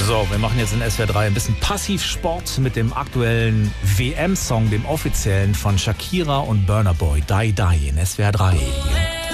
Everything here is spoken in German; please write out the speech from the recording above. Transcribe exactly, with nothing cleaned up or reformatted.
So, wir machen jetzt in S W R drei ein bisschen Passivsport mit dem aktuellen W M-Song, dem offiziellen von Shakira und Burna Boy, Die Die in S W R drei.